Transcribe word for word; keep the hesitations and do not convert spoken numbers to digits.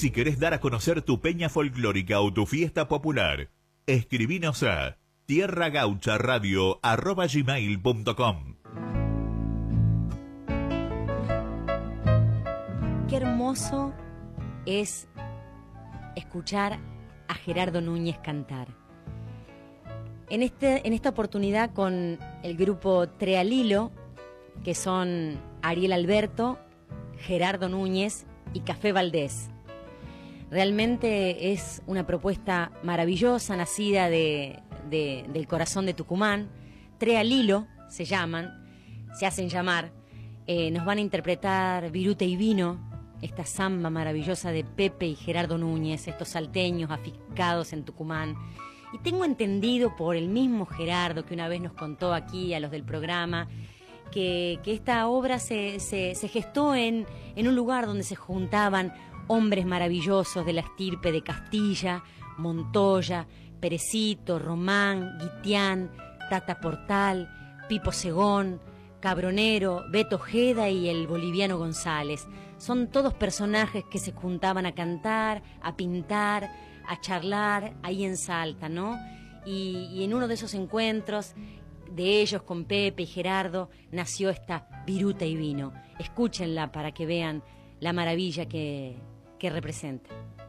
Si querés dar a conocer tu peña folclórica o tu fiesta popular, escribinos a tierra gaucha radio arroba gmail punto com. Qué hermoso es escuchar a Gerardo Núñez cantar. En, este, en esta oportunidad con el grupo Trealilo, que son Ariel Alberto, Gerardo Núñez y Café Valdés. Realmente es una propuesta maravillosa, nacida de, de, del corazón de Tucumán. Trealilo se llaman, se hacen llamar. Eh, nos van a interpretar Viruta y Vino, esta samba maravillosa de Pepe y Gerardo Núñez, estos salteños afincados en Tucumán. Y tengo entendido por el mismo Gerardo, que una vez nos contó aquí a los del programa, que, que esta obra se, se, se gestó en, en un lugar donde se juntaban hombres maravillosos de la estirpe de Castilla, Montoya, Perecito, Román, Guitián, Tata Portal, Pipo Segón, Cabronero, Beto Ojeda y el boliviano González. Son todos personajes que se juntaban a cantar, a pintar, a charlar ahí en Salta, ¿no? Y, y en uno de esos encuentros de ellos con Pepe y Gerardo nació esta Viruta y Vino. Escúchenla para que vean la maravilla que, que representa.